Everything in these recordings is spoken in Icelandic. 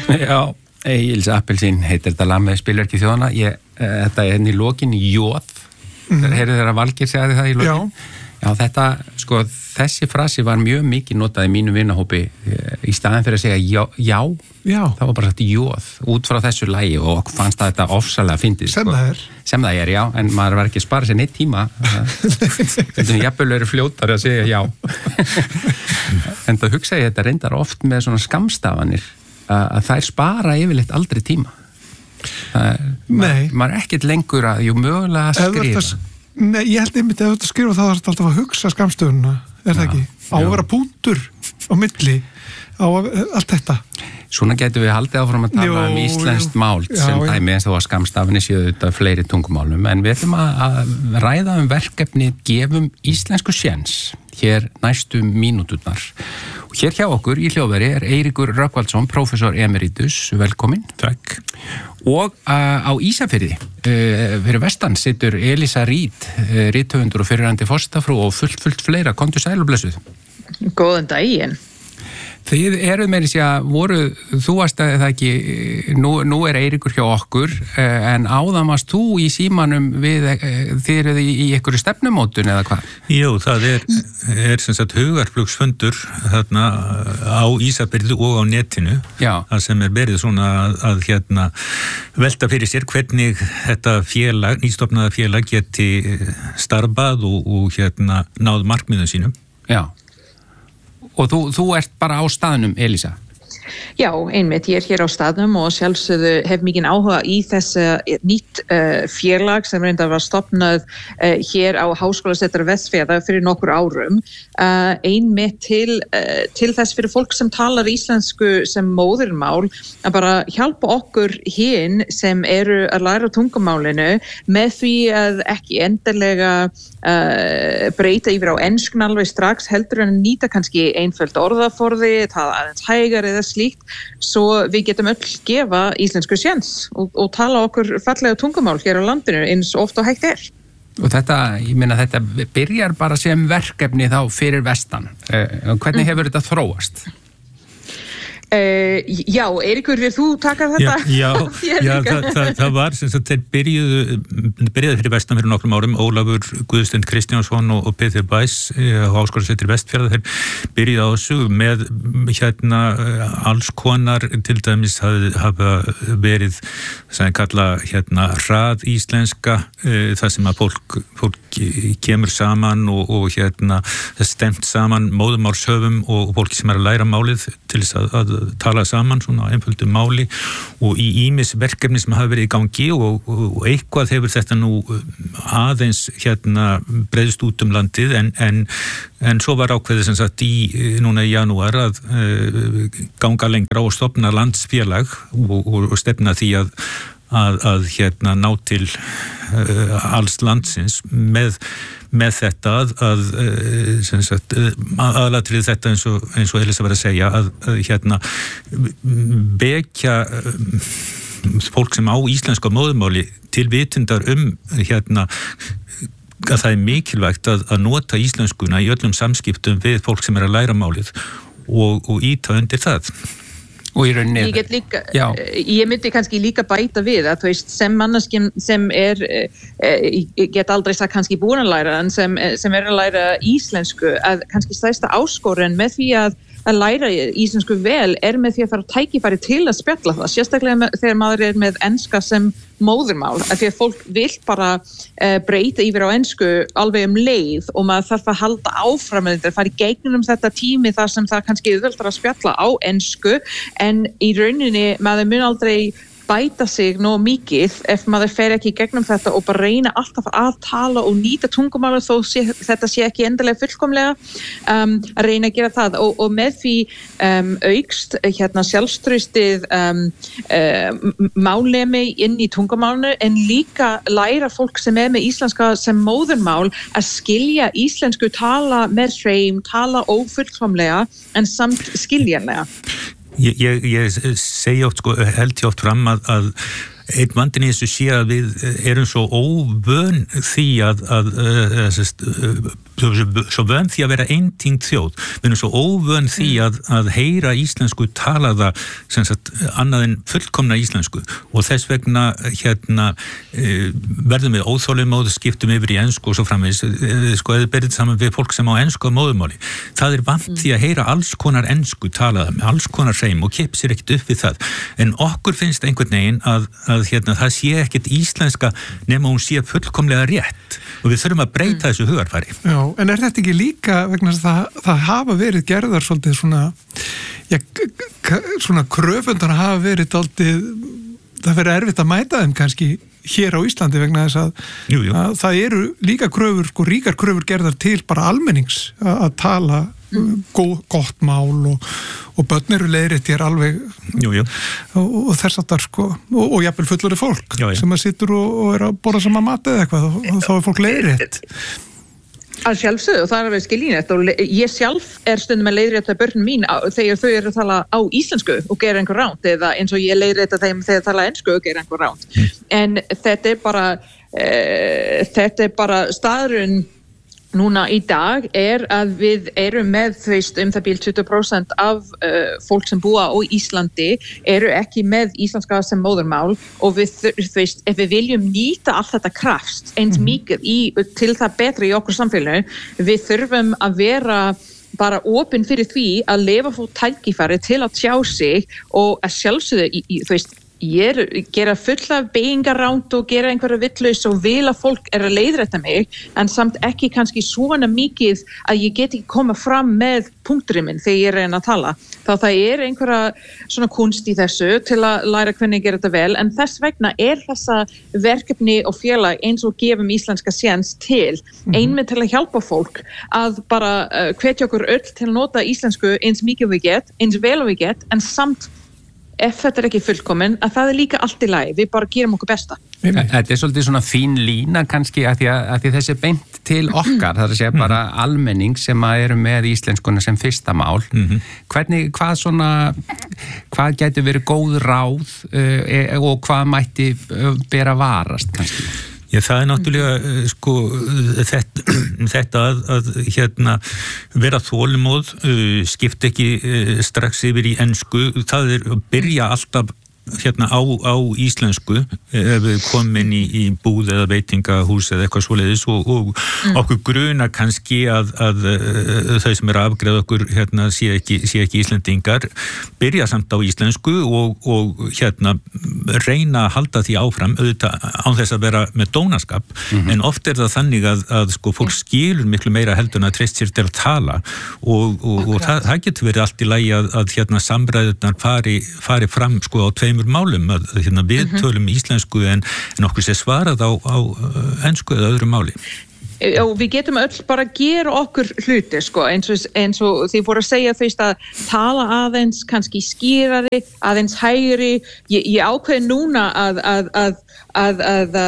Já, Egils Appelsín heitir þetta lag með spilverki þjóðana. Þetta henni í lokin Jóð. Heyrðu þeirra Valgeir segði það í lokin? Já, þetta, sko, þessi frasi var mjög mikið notað í mínu vinahópi í staðin fyrir að segja já. Það var bara sagt jóð út frá þessu lagi og fannst að þetta ofsalega fyndið. Sem það er, já, en maður var ekki að spara sér neitt tíma. Þetta jafnvel eru fljótari að segja já. En það hugsa ég þetta reyndar oft með svona skammstafanir að þær spara yfirleitt aldrei tíma. Maður er ekkert lengur að mögulega að skrifa. Nei, ég held einmitt að þetta skrifa þá er þetta alltaf að hugsa skammstöfununa, það ekki? Á að vera punktur á milli á allt þetta. Svona getum við haldið áfram að tala íslenskt mál sem dæmi eins og að skammstafinni séu þetta fleiri tungumálum, en við ætlum að ræða verkefni Gefum íslensku séns hér næstu mínúturnar. Og hér hjá okkur í hljóðveri er Eiríkur Rögnvaldsson, prófessor emeritus, velkomin. Takk. Og á Ísafirði, fyrir vestan, situr Elísa Rít, rithöfundur og fyrirrandi forsetafrú og fullt fleira. Komdu sæl og blessuð. Góðan daginn. Þið eruð með þessi þú varst að það ekki, nú er Eiríkur hjá okkur, en áðan varst þú í símanum við, þið eruð í einhverju stefnumótun eða hvað? Jú, það er sem sagt hugarflugsfundur þarna á Ísafirði og á netinu, það sem er verið svona að velta fyrir sér hvernig þetta félag, nýstofnaða félag geti starfað og náð markmiðum sínum. Já. Og þú ert bara á staðnum, Elísa? Já, einmitt, ég er hér á staðnum og sjálfsögðu hef mikinn áhuga í þessi nýtt félag sem reyndar var stofnað hér á Háskólasetur Vestfjarða fyrir nokkur árum. Einmitt til þess fyrir fólk sem talar íslensku sem móðurmál að bara hjálpa okkur hinn sem eru að læra tungumálinu með því að ekki endilega breyta yfir á enskun alveg strax heldur en nýta kannski einföld orðaforði, tala aðeins hægar eða slíkt, svo við getum öll gefa íslensku séns og tala okkur fallega tungumál hér á landinu eins oft og hægt er. Og þetta, ég meina þetta byrjar bara sem verkefni þá fyrir vestan. Hvernig hefur þetta þróast? Já, Eiríkur, vil þú taka þetta? Það var sem sagt, þeir byrjuðu fyrir vestan fyrir nokkrum árum, Ólafur Guðstund Kristjánsson og Peter Bæs á Háskólasetri Vestfjarða, þeir byrjuðu á þessu með alls konar, til dæmis hafa verið sem kalla hrað íslenska, það sem að fólk kemur saman og stemt saman móðumálshöfum og fólki sem er að læra málið til þess að tala saman svona einföldu máli og í ýmis verkefni sem hafa verið í gangi og eitthvað hefur þetta nú aðeins breiðst út landið en svo var ákveðið sem sagt núna í janúar að ganga lengra og stofna landsfélag og stefna því að ná til alls landsins með þetta aðalatrið þetta eins og Elísa var að segja að vekja fólk sem á íslenska móðurmáli til vitundar að það er mikilvægt að nota íslenskuna í öllum samskiptum við fólk sem er að læra málið og íta undir það. Og í rauninni ég myndi kannski líka bæta við að þú veist sem manneskjum sem ég get aldrei sagt kannski búin að læra en sem er að læra íslensku að kannski stærsta áskorun með því að læra íslensku vel er með því að fara tækifæri til að spjalla það, sérstaklega þegar maður er með enska sem móðurmál, af því að fólk vil bara breyta yfir á ensku alveg leið og maður þarf að halda áfram með þetta, fara í gegnum þetta tími þar sem það kannski auðveldar að spjalla á ensku, en í rauninni maður mun aldrei bæta sig nóg mikið ef maður fer ekki í gegnum þetta og bara reyna alltaf að tala og nýta tungumáli þó þetta sé ekki endilega fullkomlega að reyna að gera það og með því aukst sjálfstraustið málnemi inn í tungumálinu en líka læra fólk sem er með íslenska sem móðurmál að skilja íslensku tala með hreim, tala ófullkomlega en samt skiljanlega. Ég segi oft, held ég oft fram að einn vandinn í þessu sé að við erum svo óvön því að svo vön því að vera einting þjóð, við erum svo óvön því að heyra íslensku talaða sem sagt annað en fullkomna íslensku og þess vegna verðum við óþolinmóð, skiptum yfir í ensku og svo framvegis, sko eða berið saman við fólk sem á ensku móðurmáli, það vant því að heyra alls konar ensku talaða með alls konar hreim og kipp sér ekkert upp við það, en okkur finnst einhvern veginn að það sé ekkert íslenska nema hún sé fullkomlega rétt og við þurfum að breyta þessu hugarfari. Já, en þetta ekki líka vegna þess að það hafa verið gerðar svolítið svona kröfundar hafa verið dálítið, það verið erfitt að mæta þeim kannski hér á Íslandi vegna þess að það eru líka kröfur, sko ríkar kröfur gerðar til bara almennings að tala gott mál og börn eru leiðrétt hér alveg og þess að það sko og jafnvel fullorðið fólk sem að situr og er að borða sama mat eða eitthvað og þá er fólk leiðrétt. Að sjálfsögðu og það er að vera skiljinett og ég sjálf er stundum að leiðrétta börn mín þegar þau eru að tala á íslensku og gera einhver ránt eða eins og ég leiðrétta þeim þegar tala ensku og gera einhver ránt. En þetta er bara staðurinn núna í dag að við erum með það bíl 20% af fólk sem búa á Íslandi eru ekki með íslenska sem móðurmál og við ef við viljum nýta allt þetta kraft eins mikið til það betra í okkur samfélagi, við þurfum að vera bara opin fyrir því að lifa fólk tækifæri til að tjá sig og að sjálfsögðu ég gera fulla beigingaránt og gera einhverja vitlaus og vil að fólk að leiðrétta mig en samt ekki kannski svona mikið að ég get ekki koma fram með punkturinn minn þegar ég reyna að tala. Þá það er einhverja svona kunst í þessu til að læra hvernig gera þetta vel en þess vegna er þessa verkefni og félag eins og gefum íslenska séns til einmitt til að hjálpa fólk að bara hvetja okkur öll til að nota íslensku eins mikið við get, eins vel við get en samt ef þetta ekki fullkomin, að það líka allt í lagi, við bara gerum okkur besta. Þetta svolítið svona fín lína kannski að því þessi beint til okkar, það að segja bara almenning sem eru með íslenskuna sem fyrsta mál. Hvað getur verið góð ráð og hvað mætti bera varast kannski? Já, það náttúrulega sko þetta að vera þolinmóð, skipta ekki strax yfir í ensku, það að byrja alltaf á íslensku ef við komin í búð eða veitingahús eða eitthvað svoleiðis og okkur gruna kannski að þau sem eru að afgreiða okkur sé ekki íslendingar byrja samt á íslensku og reyna að halda því áfram auðvitað án þess að vera með dónaskap en oft er það þannig að sko fólk skilur miklu meira heldur en að treyst sér til að tala og það getur verið allt í lagi að samræðurnar fari fram sko á tveimur málum að við tölum íslensku en okkur sé svarað á ensku eða öðru máli. Og við getum öll bara að gera okkur hluti sko, eins og þið voru að segja að tala aðeins kannski skýrari, aðeins hægri ég ákveði núna að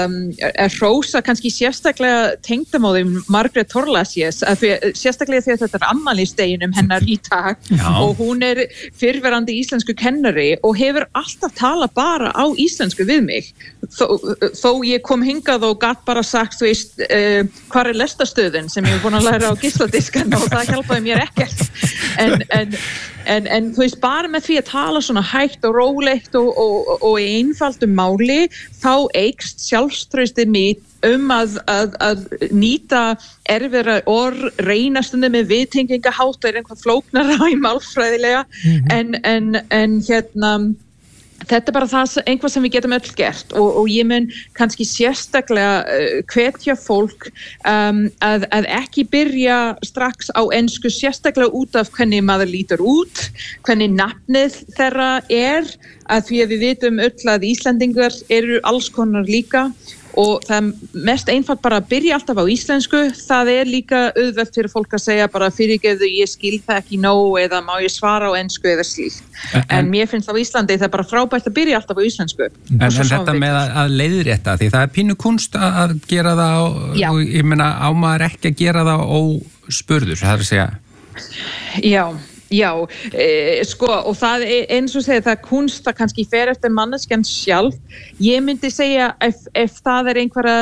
hrósa kannski sérstaklega tengdamóðum Margrét Thorlacius sérstaklega því að þetta er afmælisdeginum hennar í dag og hún er fyrrverandi íslensku kennari og hefur alltaf talað bara á íslensku við mig þó ég kom hingað og gat bara sagt hvar er lestastöðin sem ég er búin að læra á gísladiskan og það hjálpaði mér ekkert en þú veist bara með því að tala svona hægt og rólegt og í einfaldum máli þá eykst sjálfstraustið mitt að nýta erfiðra orð, reyna stundum með viðtengingahátt er einhvað flóknara í málfræðilega en þetta er bara einhvað sem við getum öll gert og ég mun kannski sérstaklega hvetja fólk að ekki byrja strax á ensku sérstaklega út af hvernig maður lítur út, hvernig nafnið þeirra er að því að við vitum öll að Íslendingar eru alls konar líka og það er mest einfalt bara að byrja alltaf á íslensku, það er líka auðvelt fyrir fólk að segja bara fyrirgefðu ég skil það ekki nóg eða má ég svara á ensku eða slíkt, en mér finnst á Íslandi það er bara frábært að byrja alltaf á íslensku. En þetta með að leiðrétta því það er pínu kunst að gera það og ég meina á maður ekki að gera það óspurður, það er að segja. Já, sko og það eins og segja það kunst það kannski fer eftir manneskjan sjálf ég myndi segja ef það er einhverja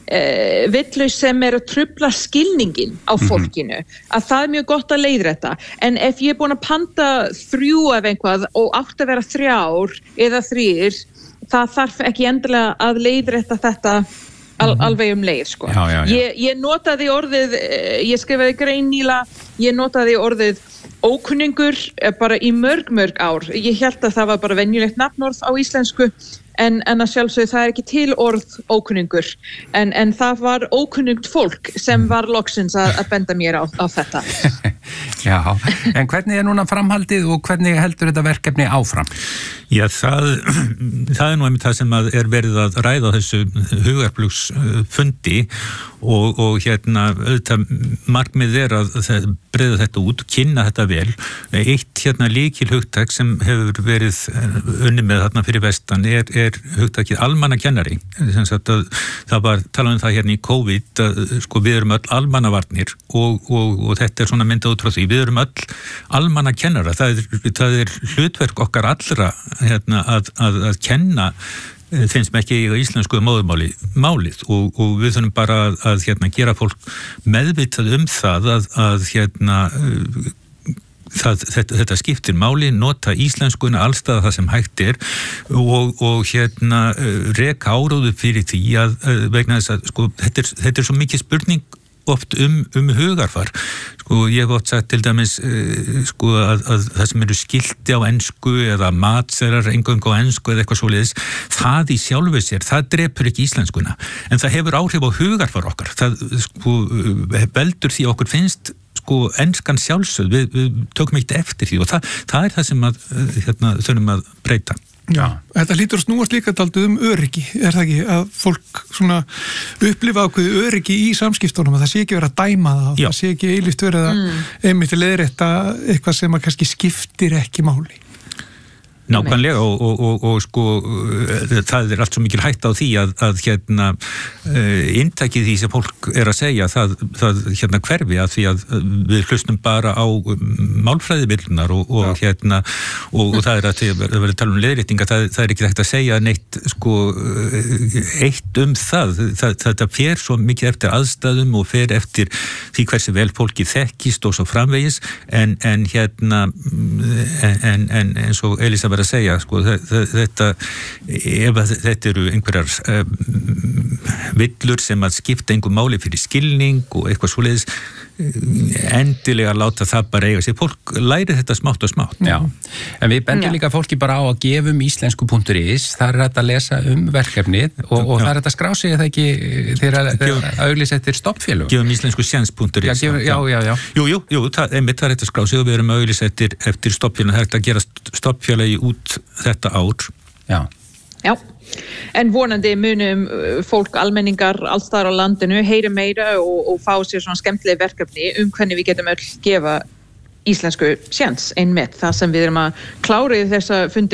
vitlaus sem að trufla skilningin á fólkinu, að það mjög gott að leiðrétta. En ef ég búin að panta 3 af einhvað og átt að vera 3 eða 3, það þarf ekki endilega að leiðrétta þetta alveg leið, sko. Já. Ég notaði orðið, ég skrifaði grein nýlega, ég notaði orðið ókunningur bara í mörg ár. Ég held að það var bara venjulegt nafnorð á íslensku, en að sjálfsögðu það ekki til orð ókunningur, en það var ókunnugt fólk sem var loksins að benda mér á þetta. Já, en hvernig núna framhaldið og hvernig heldur þetta verkefni áfram? Já, það nú einmitt það sem verið að ræða á þessu hugarflugsfundi og auðvitað markmið að breiða þetta út, kynna þetta vel. Eitt lykilhugtak sem hefur verið unnið með þarna fyrir vestan er hugtakið almannakennari. Það var talað það í COVID að við erum öll almannavarnir og þetta svona myndað út frá því. Við erum öll almannakennarar. Það er hlutverk okkar allra að kenna þeim sem ekki eiga íslensku móðurmálið og við þurfum bara að gera fólk meðvitað það þetta skiptir máli, nota íslenskuna allstaða það sem hægt og reka áróðu fyrir því að vegna þess að þetta er svo mikið spurning oft hugarfar. Ég hef oft sagt til dæmis að það sem eru skilti á ensku eða matserar eingöngu á ensku eða eitthvað svoleiðis, það í sjálfu sér, það drepur ekki íslenskuna, en það hefur áhrif á hugarfar okkar. Það veldur því okkur finnst enskan sjálfsögð, við tökum eitt eftir því og það er það sem þurfum að breyta. Já, þetta hlýtur að snúast líka dálítið öryggi, er það ekki? Að fólk svona upplifa ákveðu öryggi í samskiptunum, að það sé ekki verið að dæma það, það sé ekki eilíft verið að einmitt leiðrétta eitthvað sem að kannski skiptir ekki máli. Nákvæmlega og það er allt svo mikil hætta á því að inntakið því sem fólk er að segja það hverfi að því að við hlustum bara á málfræðibillunar og það er að vera að tala leiðréttinga, það er ekki hægt að segja neitt eitt þetta fer svo mikið eftir aðstæðum og fer eftir því hversu vel fólki þekkist og svo framvegis en eins og Elísa að segja, þetta eru einhverjar villur sem að skipta einhver máli fyrir skilning og eitthvað svoleiðis, endilega láta það bara eiga sig. Fólk læri þetta smátt og smátt. Já, en við bendum líka fólki bara á að gefum íslensku.is, það er hægt að lesa verkefnið og það er hægt að skrá sig eða ekki þegar auglýsa eftir stoppfélög. Gefum íslenskusjens.is. Já. Jú, það er hægt að skrá sig og við erum auglýsa eftir stoppfélög, það er hægt að gera stoppfélög út þetta ár. Já, en vonandi munum fólk, almenningar allstaðar á landinu heyra meira og fá sér svona skemmtileg verkefni hvernig við getum öll gefa íslensku sjens einmitt það sem við erum að klára í þessa fundi